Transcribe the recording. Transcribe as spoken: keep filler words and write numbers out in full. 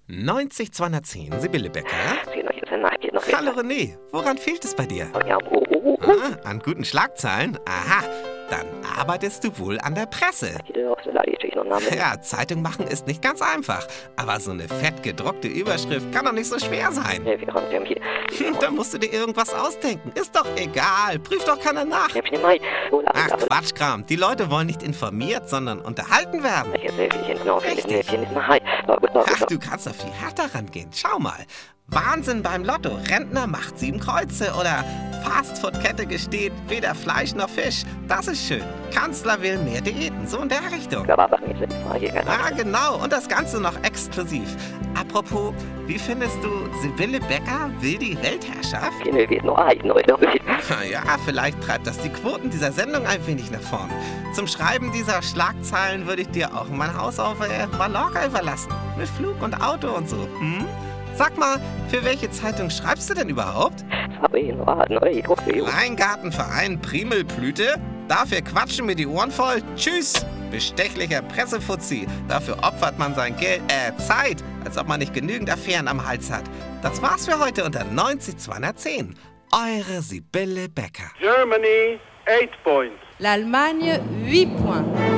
neunzig zweihundertzehn, Sibylle Becker. Hallo René, woran fehlt es bei dir? Ah, an guten Schlagzeilen? Aha, dann arbeitest du wohl an der Presse. Ja, Zeitung machen ist nicht ganz einfach, aber so eine fett gedruckte Überschrift kann doch nicht so schwer sein. Da musst du dir irgendwas ausdenken. Ist doch egal, prüft doch keiner nach. Ach, Quatschkram, die Leute wollen nicht informiert, sondern unterhalten werden. Richtig. Ach, du kannst doch viel härter rangehen. Schau mal. Wahnsinn beim Lotto. Rentner macht sieben Kreuze. Oder Fastfood-Kette gesteht weder Fleisch noch Fisch. Das ist schön. Kanzler will mehr Diäten. So in der Richtung. Ah, genau. Und das Ganze noch exklusiv. Apropos, wie findest du Sibylle Becker will die Weltherrschaft? Ja, vielleicht treibt das die Quoten dieser Sendung ein wenig nach vorn. Zum Schreiben dieser Schlagzeilen würde ich dir auch mein Haus auf äh, Mallorca überlassen. Mit Flug und Auto und so. Hm? Sag mal, für welche Zeitung schreibst du denn überhaupt? Kleingartenverein Primelblüte? Dafür quatschen mir die Ohren voll. Tschüss! Bestechlicher Pressefuzzi. Dafür opfert man sein Geld, äh, Zeit, als ob man nicht genügend Affären am Hals hat. Das war's für heute unter neunzig zweihundertzehn. Eure Sibylle Becker. Germany, eight points. L'Allemagne, huit points.